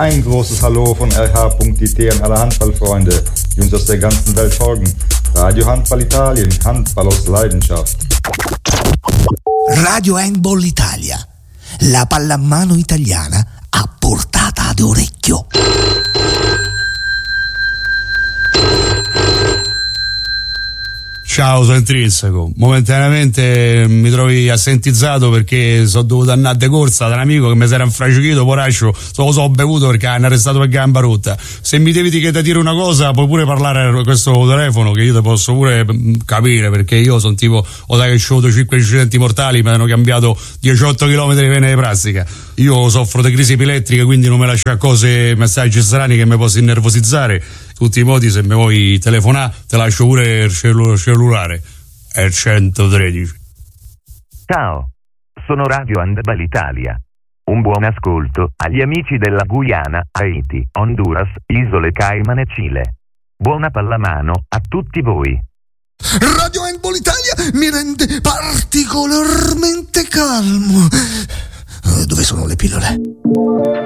Ein großes Hallo von RH.it an alle Handballfreunde, die uns aus der ganzen Welt folgen. Radio Handball Italien, Handball aus Leidenschaft. Radio Handball Italia, la pallamano italiana a portata d'orecchio. Ciao, sono Intrinseco. Momentaneamente mi trovi assentizzato perché sono dovuto andare de corsa da un amico che mi si era infracichito, poraccio, so bevuto perché hanno arrestato per gamba rotta. Se mi devi dire una cosa, puoi pure parlare a questo telefono che io ti posso pure capire, perché io sono tipo, ho che ho avuto 5 incidenti mortali, mi hanno cambiato 18 km di vene di plastica. Io soffro di crisi epilettriche, quindi non mi lascia cose, messaggi strani che mi posso innervosizzare. Tutti i modi, se mi vuoi telefonare, te lascio pure il cellulare. È il 113. Ciao, sono Radio Handball Italia. Un buon ascolto agli amici della Guyana, Haiti, Honduras, Isole Cayman e Cile. Buona pallamano a tutti voi. Radio Handball Italia mi rende particolarmente calmo. Dove sono le pillole?